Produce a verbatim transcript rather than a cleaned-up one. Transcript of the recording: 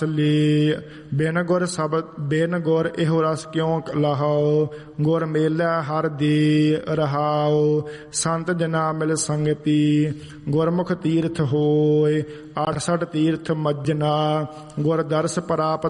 ਰਸ ਲੇ। ਬਿਨ ਗੁਰ ਸਬਦ ਬਿਨ ਗੁਰ ਇਹੋ ਰਸ ਕਿਉਂ ਲਹਾਓ, ਗੁਰ ਮੇਲਾ ਹਰ ਦੇ ਰਹਾਓ। ਸੰਤ ਜਨਾ ਮਿਲ ਸੰਗਤੀ ਗੁਰਮੁਖ ਤੀਰਥ ਹੋਏ, ਆਠ ਸਠ ਤੀਰਥ ਮੱਜਣਾ। ਗੁਰ ਦਰਸ ਪ੍ਰਾਪਤ